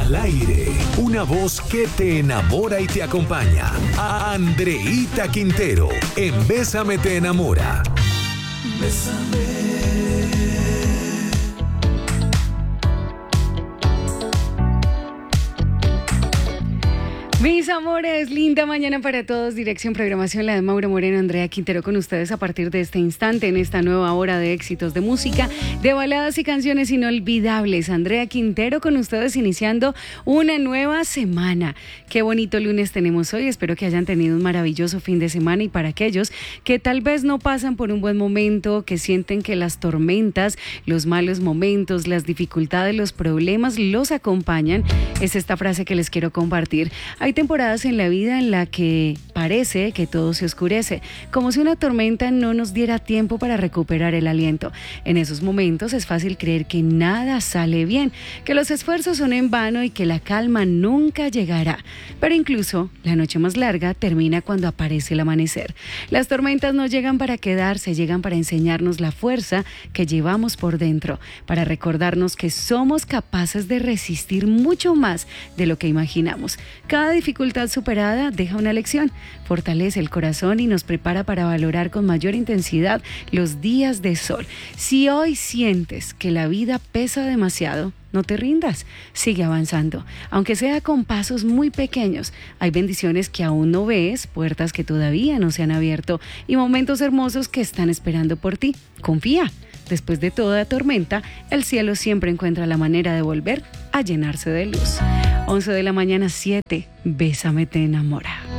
Al aire, una voz que te enamora y te acompaña. Andreíta Quintero, en Bésame te enamora. Bésame. Mis amores, linda mañana para todos. Dirección, programación, la de Mauro Moreno, Andrea Quintero con ustedes a partir de este instante en esta nueva hora de éxitos de música, de baladas y canciones inolvidables. Andrea Quintero con ustedes iniciando una nueva semana. Qué bonito lunes tenemos hoy. Espero que hayan tenido un maravilloso fin de semana, y para aquellos que tal vez no pasan por un buen momento, que sienten que las tormentas, los malos momentos, las dificultades, los problemas los acompañan, es esta frase que les quiero compartir. Hay temporadas en la vida en la que parece que todo se oscurece, como si una tormenta no nos diera tiempo para recuperar el aliento. En esos momentos es fácil creer que nada sale bien, que los esfuerzos son en vano y que la calma nunca llegará. Pero incluso la noche más larga termina cuando aparece el amanecer. Las tormentas no llegan para quedarse, llegan para enseñarnos la fuerza que llevamos por dentro, para recordarnos que somos capaces de resistir mucho más de lo que imaginamos. Cada dificultad superada deja una lección, fortalece el corazón y nos prepara para valorar con mayor intensidad los días de sol. Si hoy sientes que la vida pesa demasiado, no te rindas, sigue avanzando, aunque sea con pasos muy pequeños. Hay bendiciones que aún no ves, puertas que todavía no se han abierto y momentos hermosos que están esperando por ti. Confía. Después de toda tormenta, el cielo siempre encuentra la manera de volver a llenarse de luz. 11 de la mañana, 7. Bésame te enamora.